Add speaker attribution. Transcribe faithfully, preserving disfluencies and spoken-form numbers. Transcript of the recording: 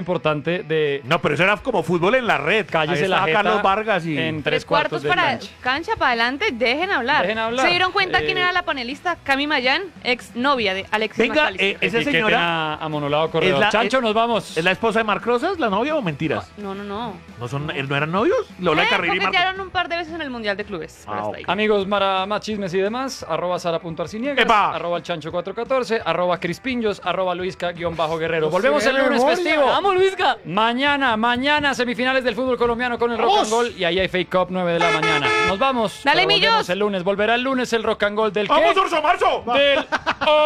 Speaker 1: importante de
Speaker 2: No, pero eso era como fútbol en la red.
Speaker 1: cállese
Speaker 2: Ahí
Speaker 1: la
Speaker 2: estaba
Speaker 1: jeta
Speaker 2: Carlos Vargas y...
Speaker 1: en
Speaker 3: Tres
Speaker 1: tres cuartos,
Speaker 3: cuartos
Speaker 1: de
Speaker 3: para
Speaker 1: cancha.
Speaker 3: cancha para adelante, dejen hablar.
Speaker 1: Dejen hablar.
Speaker 3: ¿Se dieron cuenta quién
Speaker 1: Eh,
Speaker 3: era la panelista? Cami Mayán, ex novia de Alexis
Speaker 2: Venga,
Speaker 3: McAllister.
Speaker 2: eh, esa
Speaker 1: Etiqueten
Speaker 2: señora
Speaker 1: a, a Monolado Corredor.
Speaker 2: es la-
Speaker 1: Chancho,
Speaker 2: es-
Speaker 1: nos vamos.
Speaker 2: ¿Es la esposa de Marc Rosas, la novia o mentiras?
Speaker 3: No, no, no.
Speaker 2: ¿No, son, ¿No eran novios? Lola
Speaker 3: Eh,
Speaker 2: Carril y Marc...
Speaker 3: coquetearon un par de veces en el Mundial de Clubes. pero
Speaker 2: Ah,
Speaker 3: hasta
Speaker 2: ok.
Speaker 3: ahí.
Speaker 1: Amigos, para más chismes y demás, arroba sara.arciniegas,
Speaker 2: ¡Epa!
Speaker 1: arroba el chancho cuatro catorce, arroba crispinjos, arroba luisca-guerrero.
Speaker 4: No
Speaker 1: Volvemos
Speaker 4: sé,
Speaker 1: el lunes
Speaker 4: memoria.
Speaker 1: festivo.
Speaker 3: ¡Vamos, Luisca!
Speaker 1: Mañana, mañana, semifinales del fútbol colombiano con el Rock and Roll y ahí hay Fake Cup nueve de la mañana. Nos vamos.
Speaker 3: Dale,
Speaker 1: pero volvemos
Speaker 3: Millos.
Speaker 1: el lunes. Volverá el lunes el Rock and Roll del
Speaker 2: ¡Vamos,
Speaker 1: qué?
Speaker 2: Orso Marzo!
Speaker 1: Del